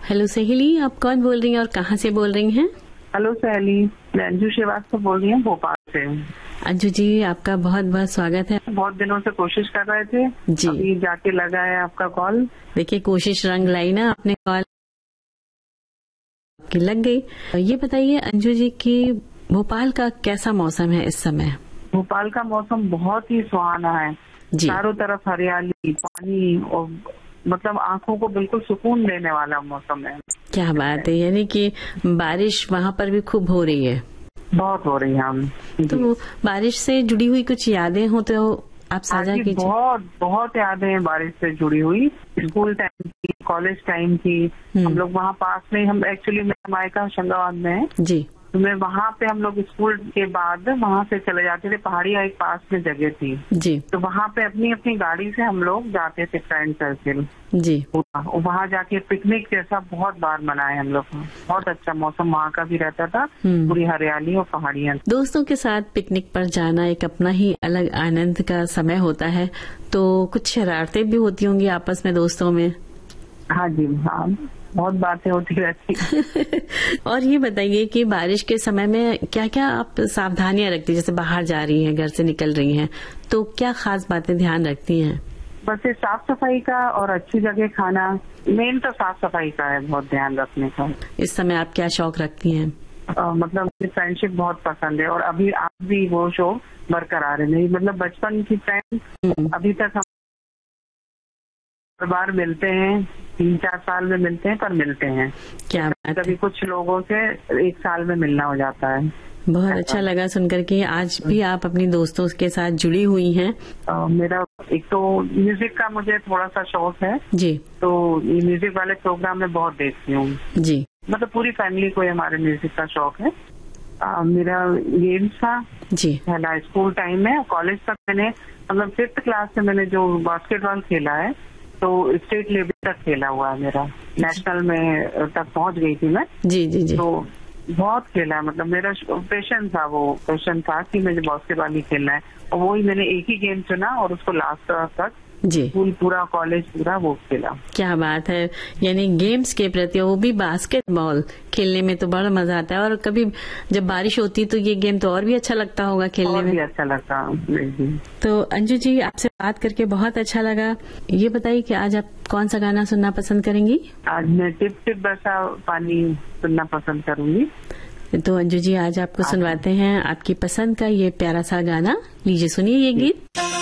Hello सहेली, आप कौन बोल रही हैं और कहाँ से बोल रही हैं? हेलो सहेली, मैं अंजू श्रीवास्तव बोल रही हूँ भोपाल से। अंजू जी, आपका बहुत बहुत स्वागत है। बहुत दिनों से कोशिश कर रहे थे जी, अभी जाके लगा है आपका कॉल। देखिए कोशिश रंग लाई ना, आपने कॉल की लग गई। ये बताइए अंजू जी कि भोपाल का कैसा मौसम है इस समय? भोपाल का मौसम बहुत ही सुहाना है जी, चारों तरफ हरियाली, पानी और मतलब आंखों को बिल्कुल सुकून देने वाला मौसम है। क्या बात है, यानी कि बारिश वहाँ पर भी खूब हो रही है। बहुत हो रही है हम। तो बारिश से जुड़ी हुई कुछ यादें हो तो आप साझा कीजिए। बहुत बहुत यादें हैं बारिश से जुड़ी हुई, स्कूल टाइम की, कॉलेज टाइम की। हम लोग वहाँ पास में, हम एक्चुअली मेरा मायका होशंगाबाद में है। जी, तो मैं वहाँ पे, हम लोग स्कूल के बाद वहाँ से चले जाते थे, पहाड़िया एक पास में जगह थी। जी, तो वहाँ पे अपनी अपनी गाड़ी से हम लोग जाते थे, फ्रेंड सर्किल। जी, वहाँ जाके पिकनिक जैसा बहुत बार मनाए हम लोग। बहुत अच्छा मौसम वहाँ का भी रहता था, पूरी हरियाली और पहाड़ियाँ। दोस्तों के साथ पिकनिक पर जाना एक अपना ही अलग आनंद का समय होता है। तो कुछ शरारतें भी होती होंगी आपस में दोस्तों में? हाँ जी, हाँ, बहुत बातें होती रहती। और ये बताइए कि बारिश के समय में क्या क्या आप सावधानियां रखती हैं? जैसे बाहर जा रही हैं, घर से निकल रही हैं, तो क्या खास बातें ध्यान रखती हैं? बस ये साफ सफाई का और अच्छी जगह खाना, मेन तो साफ सफाई का है, बहुत ध्यान रखने का। इस समय आप क्या शौक रखती हैं? मतलब मुझे फ्रेंडशिप बहुत पसंद है और अभी आप भी वो शौक बरकरार है। नहीं मतलब बचपन की फ्रेंड अभी तक हम हर बार मिलते हैं, 3-4 साल में मिलते हैं, पर मिलते हैं। क्या बात है, कभी कुछ लोगों से 1 साल में मिलना हो जाता है। बहुत अच्छा लगा सुनकर कि आज भी आप अपनी दोस्तों के साथ जुड़ी हुई हैं। मेरा एक तो म्यूजिक का मुझे थोड़ा सा शौक है जी, तो ये म्यूजिक वाले प्रोग्राम में बहुत देखती हूँ। जी, मतलब पूरी फैमिली को हमारे म्यूजिक का शौक है। मेरा गेम्स था जी, पहला स्कूल टाइम में। कॉलेज तक मैंने, मतलब 5th क्लास से मैंने जो बास्केटबॉल खेला है, तो स्टेट लेवल तक खेला हुआ है मेरा। नेशनल में तक पहुंच गई थी मैं। जी, जी, जी, तो बहुत खेला है, मतलब मेरा पैशन था, वो पैशन था कि मुझे बास्केटबॉल ही खेलना है। और वही मैंने एक ही गेम चुना और उसको लास्ट तक जी, स्कूल पूरा, कॉलेज पूरा वो खेला। क्या बात है, यानी गेम्स के प्रति, वो भी बास्केटबॉल खेलने में तो बड़ा मजा आता है। और कभी जब बारिश होती तो ये गेम तो और भी अच्छा लगता होगा खेलने और में। भी अच्छा लगता। तो अंजू जी, आपसे बात करके बहुत अच्छा लगा। ये बताइए कि आज आप कौन सा गाना सुनना पसंद करेंगी? आज मैं टिप टिप बरसा पानी सुनना पसंद करूंगी। तो अंजू जी, आज आपको सुनवाते हैं आपकी पसंद का ये प्यारा सा गाना। लीजिए सुनिए ये गीत।